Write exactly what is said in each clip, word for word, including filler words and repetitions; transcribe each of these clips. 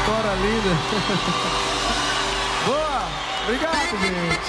História linda. Boa! Obrigado,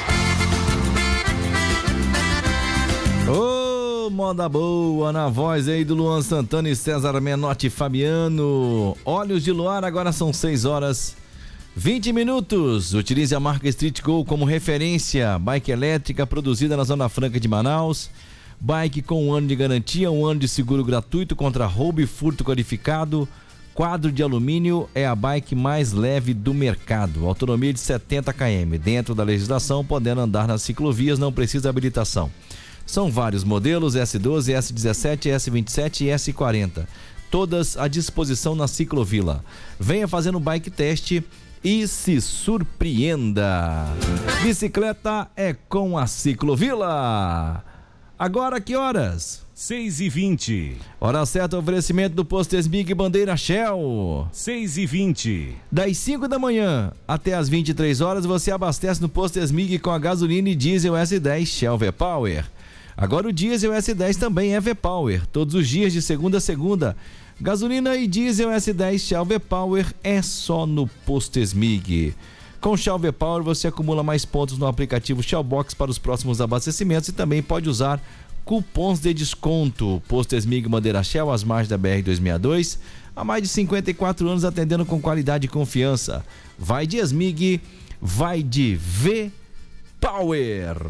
gente. Ô, oh, moda boa, na voz aí do Luan Santana e César Menotti Fabiano. Olhos de Luar, agora são seis horas vinte minutos. Utilize a marca Street Go como referência. Bike elétrica produzida na Zona Franca de Manaus. Bike com um ano de garantia, um ano de seguro gratuito contra roubo e furto qualificado. Quadro de alumínio, é a bike mais leve do mercado. Autonomia de setenta quilômetros. Dentro da legislação, podendo andar nas ciclovias, não precisa habilitação. São vários modelos, S doze, S dezessete, S vinte e sete e S quarenta. Todas à disposição na Ciclovila. Venha fazer um bike teste e se surpreenda. Bicicleta é com a Ciclovila. Agora que horas? seis e vinte. Hora certa, oferecimento do Posto Esmig Bandeira Shell. seis e vinte. Das cinco da manhã até as vinte e três horas, você abastece no Posto Esmig com a gasolina e diesel S dez Shell V-Power. Agora o diesel S dez também é V-Power. Todos os dias de segunda a segunda. Gasolina e diesel S dez Shell V-Power é só no Posto Esmig. Com Shell V-Power você acumula mais pontos no aplicativo Shellbox para os próximos abastecimentos e também pode usar cupons de desconto. Posto Esmig Bandeira Shell, às margens da B R duzentos e sessenta e dois, há mais de cinquenta e quatro anos atendendo com qualidade e confiança. Vai de Esmig, vai de V-Power.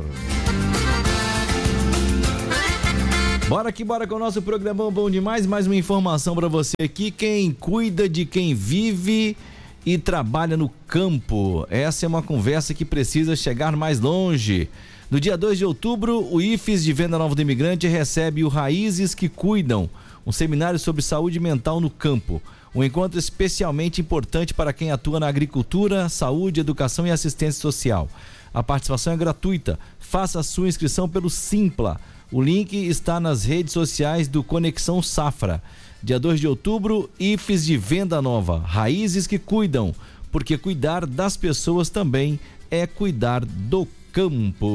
Bora que bora com o nosso programão bom demais. Mais uma informação para você aqui. Quem cuida de quem vive e trabalha no campo. Essa é uma conversa que precisa chegar mais longe. No dia dois de outubro, o I F E S de Venda Nova do Imigrante recebe o Raízes que Cuidam, um seminário sobre saúde mental no campo. Um encontro especialmente importante para quem atua na agricultura, saúde, educação e assistência social. A participação é gratuita. Faça a sua inscrição pelo Simpla. O link está nas redes sociais do Conexão Safra. Dia dois de outubro, I F E S de Venda Nova. Raízes que Cuidam, porque cuidar das pessoas também é cuidar do campo.